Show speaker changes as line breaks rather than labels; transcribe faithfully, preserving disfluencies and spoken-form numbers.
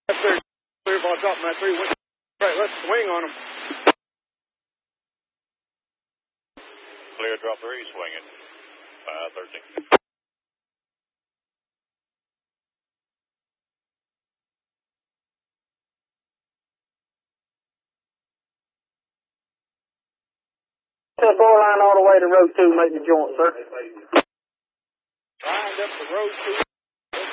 That's there. Clear ball dropping that three. Right, let's swing on them.
Clear, drop three, swinging. five thirteen.
To the bore line all the way to row two, make the joint, sir.
Lined up the row two.